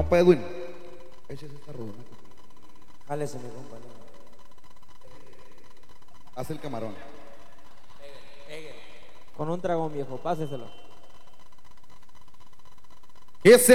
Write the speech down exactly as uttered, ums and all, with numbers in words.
compa Edwin, échese esta rola. Jálese, mi compa. Haz el camarón. Con un dragón, viejo, páseselo. Ese